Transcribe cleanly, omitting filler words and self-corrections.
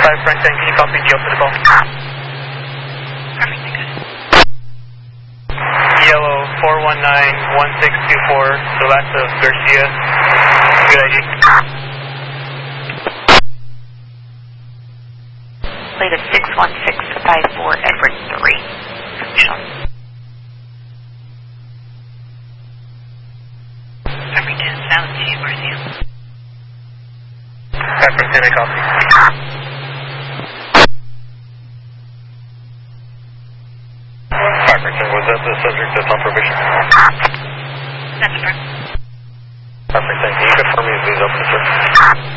Front 10, can you copy the open call? Perfect, thank you. Yellow 419-1624, the last of Garcia. Good ID. Plate of 61654, Edward 3. Sean. Perfect, 10, south to Garcia. Front 10, I copy. Was that the subject that's on probation? That's correct. Perfect, thank you. Can you confirm me if he's open to search?